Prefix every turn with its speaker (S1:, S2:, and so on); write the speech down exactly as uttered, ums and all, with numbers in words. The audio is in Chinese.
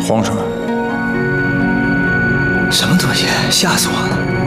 S1: 慌什么？
S2: 什么东西？吓死我了！